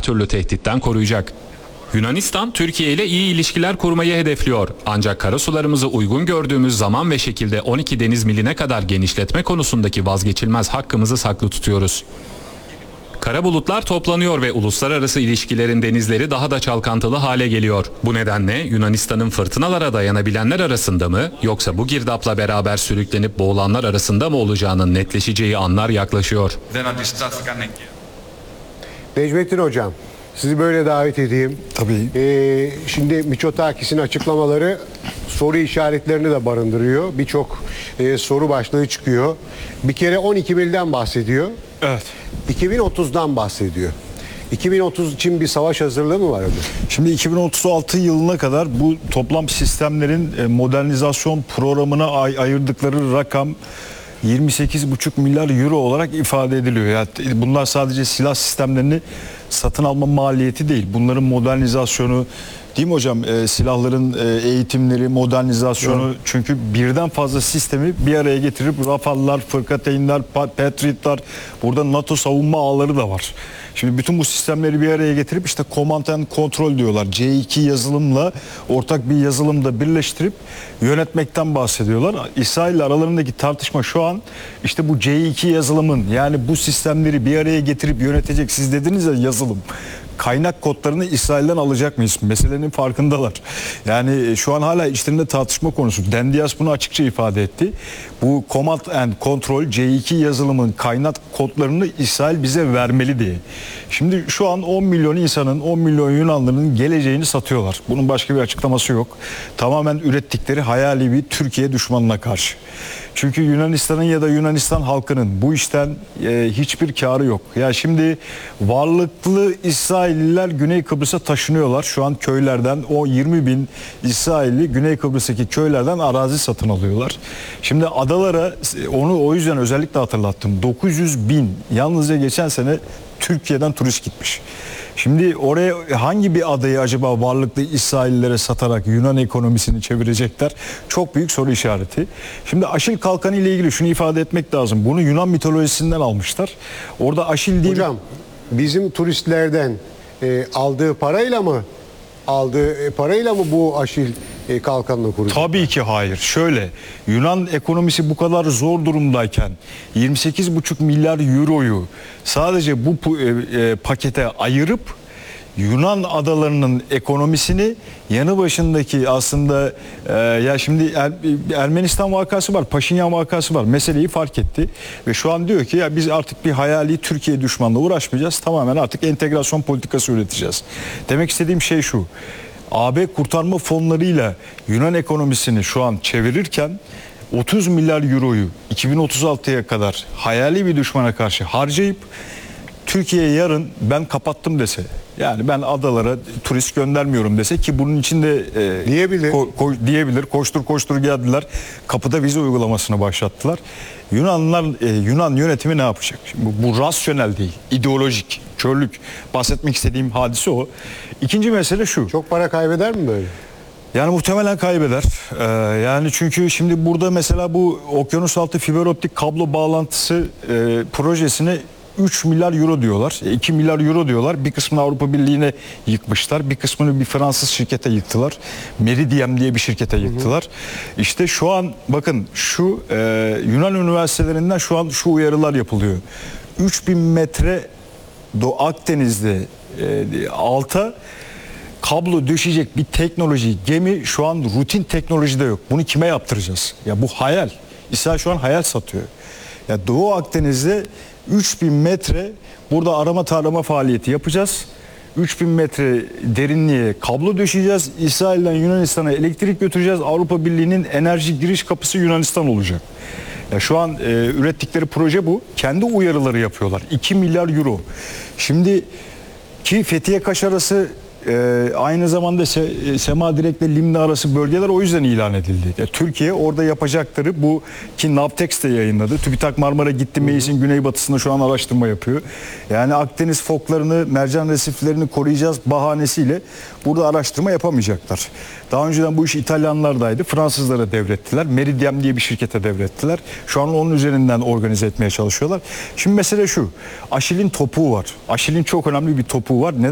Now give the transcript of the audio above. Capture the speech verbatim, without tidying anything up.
türlü tehditten koruyacak. Yunanistan, Türkiye ile iyi ilişkiler kurmayı hedefliyor. Ancak karasularımızı uygun gördüğümüz zaman ve şekilde on iki deniz miline kadar genişletme konusundaki vazgeçilmez hakkımızı saklı tutuyoruz. Kara bulutlar toplanıyor ve uluslararası ilişkilerin denizleri daha da çalkantılı hale geliyor. Bu nedenle Yunanistan'ın fırtınalara dayanabilenler arasında mı, yoksa bu girdapla beraber sürüklenip boğulanlar arasında mı olacağının netleşeceği anlar yaklaşıyor. Necmettin Hocam, sizi böyle davet edeyim. Tabii. Ee, şimdi Mitsotakis'in açıklamaları soru işaretlerini de barındırıyor. Birçok e, soru başlığı çıkıyor. Bir kere on iki milden bahsediyor. Evet. iki bin otuzdan bahsediyor. iki bin otuz için bir savaş hazırlığı mı var orada? Şimdi iki bin otuz altı yılına kadar bu toplam sistemlerin modernizasyon programına ay- ayırdıkları rakam yirmi sekiz buçuk milyar euro olarak ifade ediliyor. Yani bunlar sadece silah sistemlerini satın alma maliyeti değil. Bunların modernizasyonu, değil mi hocam? E, silahların e, eğitimleri, modernizasyonu. Evet. Çünkü birden fazla sistemi bir araya getirip Rafallar, Fırkateynler, Patriotlar, burada NATO savunma ağları da var. Şimdi bütün bu sistemleri bir araya getirip işte command and control diyorlar. C iki yazılımla ortak bir yazılımda birleştirip yönetmekten bahsediyorlar. İsrail ile aralarındaki tartışma şu an işte bu C iki yazılımın, yani bu sistemleri bir araya getirip yönetecek, siz dediniz ya yazılım. Kaynak kodlarını İsrail'den alacak mıyız? Meselenin farkındalar. Yani şu an hala içlerinde tartışma konusu. Dendias bunu açıkça ifade etti. Bu Command and Control C iki yazılımın kaynak kodlarını İsrail bize vermeli diye. Şimdi şu an on milyon insanın, on milyon Yunanlı'nın geleceğini satıyorlar. Bunun başka bir açıklaması yok. Tamamen ürettikleri hayali bir Türkiye düşmanına karşı. Çünkü Yunanistan'ın ya da Yunanistan halkının bu işten e, hiçbir karı yok. Ya şimdi varlıklı İsrailliler Güney Kıbrıs'a taşınıyorlar. Şu an köylerden o yirmi bin İsrailli Güney Kıbrıs'taki köylerden arazi satın alıyorlar. Şimdi adalara, onu o yüzden özellikle hatırlattım. dokuz yüz bin yalnızca geçen sene Türkiye'den turist gitmiş. Şimdi oraya hangi bir adayı acaba varlıklı İsraillilere satarak Yunan ekonomisini çevirecekler? Çok büyük soru işareti. Şimdi Aşil Kalkanı ile ilgili şunu ifade etmek lazım. Bunu Yunan mitolojisinden almışlar. Orada Aşil değil... Hocam, bizim turistlerden e, aldığı parayla mı aldığı e, parayla mı bu Aşil e, Kalkanı'nı kuracak? Tabii ki hayır. Şöyle, Yunan ekonomisi bu kadar zor durumdayken yirmi sekiz buçuk milyar euroyu sadece bu e, e, pakete ayırıp Yunan adalarının ekonomisini yanı başındaki aslında e, ya şimdi er, Ermenistan vakası var, Paşinyan vakası var. Meseleyi fark etti ve şu an diyor ki ya biz artık bir hayali Türkiye düşmanla uğraşmayacağız. Tamamen artık entegrasyon politikası üreteceğiz. Demek istediğim şey şu. A B kurtarma fonlarıyla Yunan ekonomisini şu an çevirirken otuz milyar euroyu iki bin otuz altıya kadar hayali bir düşmana karşı harcayıp Türkiye yarın ben kapattım dese, yani ben adalara turist göndermiyorum dese, ki bunun için de e, diyebilir. Ko, ko, diyebilir. Koştur koştur geldiler. Kapıda vize uygulamasını başlattılar. Yunanlılar, e, Yunan yönetimi ne yapacak? Şimdi bu, bu rasyonel değil, ideolojik, körlük. Bahsetmek istediğim hadise o. İkinci mesele şu. Çok para kaybeder mi böyle? Yani muhtemelen kaybeder. Ee, yani çünkü şimdi burada mesela bu okyanus altı fiber optik kablo bağlantısı e, projesine üç milyar euro diyorlar. iki milyar euro diyorlar. Bir kısmını Avrupa Birliği'ne yıkmışlar. Bir kısmını bir Fransız şirkete yıktılar. Meridian diye bir şirkete yıktılar. Hı hı. İşte şu an bakın şu e, Yunan üniversitelerinden şu an şu uyarılar yapılıyor. üç bin metre Doğu Akdeniz'de e, alta kablo düşecek bir teknoloji, gemi şu an rutin teknolojide yok. Bunu kime yaptıracağız? Ya bu hayal. İsrail şu an hayal satıyor. Ya Doğu Akdeniz'de üç bin metre burada arama tarama faaliyeti yapacağız. üç bin metre derinliğe kablo döşeyeceğiz. İsrail'den Yunanistan'a elektrik götüreceğiz. Avrupa Birliği'nin enerji giriş kapısı Yunanistan olacak. Ya şu an e, ürettikleri proje bu. Kendi uyarıları yapıyorlar. iki milyar euro. Şimdi ki Fethiye Kaş arası Ee, aynı zamanda Se Sema Direkt ile Limne arası bölgeler o yüzden ilan edildi. Ya, Türkiye orada yapacakları bu, ki Navtex de yayınladı. TÜBİTAK Marmara gitti, Meis'in güneybatısında şu an araştırma yapıyor. Yani Akdeniz foklarını, mercan resiflerini koruyacağız bahanesiyle burada araştırma yapamayacaklar. Daha önceden bu iş İtalyanlardaydı. Fransızlara devrettiler. Meridian diye bir şirkete devrettiler. Şu an onun üzerinden organize etmeye çalışıyorlar. Şimdi mesele şu. Aşil'in topuğu var. Aşil'in çok önemli bir topuğu var. Neden?